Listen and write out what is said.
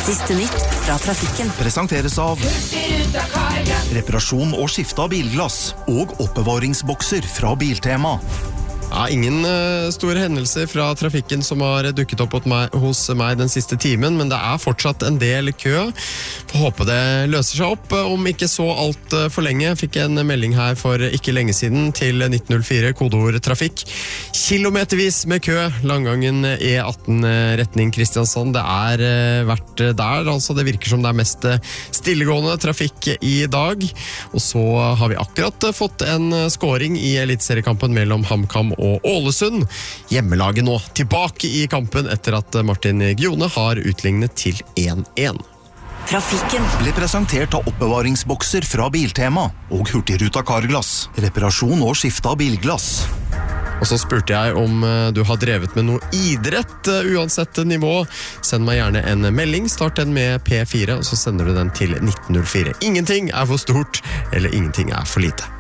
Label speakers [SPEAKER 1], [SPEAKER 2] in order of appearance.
[SPEAKER 1] Siste nytt fra trafikken.
[SPEAKER 2] Presenteres av reparasjon og skifte av bilglass og oppbevaringsbokser fra Biltema.
[SPEAKER 3] Ja, ingen store hendelser fra trafikken som har dukket opp hos meg den siste timen, men det er fortsatt en del kø. Får håpe det løser seg opp, om ikke så alt for lenge. Jeg fikk en melding her for ikke lenge siden til 1904, kodeord trafikk. Kilometervis med kø, langgangen E18 retning Kristiansand. Det er vært der, altså det virker som det er mest stillegående trafikk i dag. Og så har vi akkurat fått en scoring i elitseriekampen mellom HamKam og Ålesund. Hjemmelaget nå tilbake i kampen etter at Martin Gjone har utlignet til 1-1.
[SPEAKER 1] Trafikken
[SPEAKER 2] Ble presentert av oppbevaringsbokser fra Biltema og Hurtigruta Carglass. Reparasjon og skifte av bilglass.
[SPEAKER 3] Og så spurte jeg om du har drevet med noe idrett, uansett nivå. Send meg gjerne en melding, start den med P4, og så sender du den til 1904. Ingenting er for stort, eller ingenting er for lite.